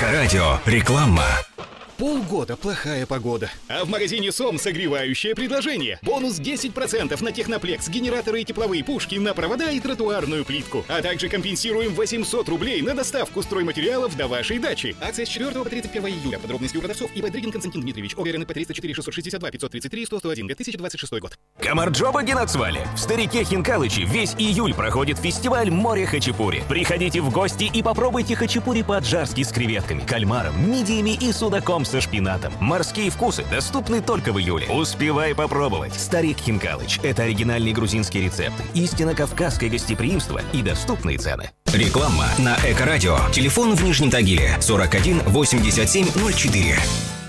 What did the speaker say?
Эко-радио. Реклама. Полгода плохая погода. А в магазине СОМ согревающее предложение. Бонус 10% на техноплекс, генераторы и тепловые пушки, на провода и тротуарную плитку. А также компенсируем 800 рублей на доставку стройматериалов до вашей дачи. Акция с 4 по 31 июля. Подробности у продавцов. ИП Дрыгин Константин Дмитриевич. ОГРНП 304 662 533 101 2026 год. Камарджоба Генацвали. В Старике Хинкалыче весь июль проходит фестиваль «Море хачапури». Приходите в гости и попробуйте хачапури по-аджарски с креветками, кальмаром, мидиями и судаком со шпинатом. Морские вкусы доступны только в июле. Успевай попробовать. Старик Хинкалыч – это оригинальный грузинский рецепт, истинно кавказское гостеприимство и доступные цены. Реклама на Эко-радио. Телефон в Нижнем Тагиле 41 87 04.